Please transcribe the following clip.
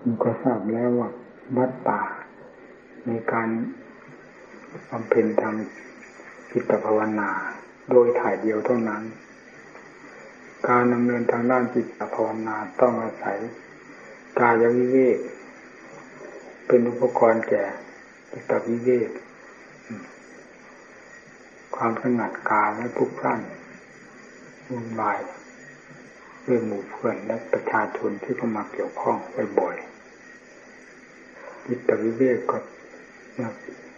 มันก็ทราบแล้วว่าวัดป่าในการบำเพ็ญทางจิตภาวนาโดยถ่ายเดียวเท่านั้นการดำเนินทางด้านจิตภาวนาต้องอาศัยกายวิเวกเป็นอุปกรณ์แก่จิตวิเวกความสงัดกายและทุกข์พล่านวุ่นวายด้วยหมู่เพื่อนและประชาชนที่เข้ามาเกี่ยวข้องบ่อยๆจิตวิเวกก็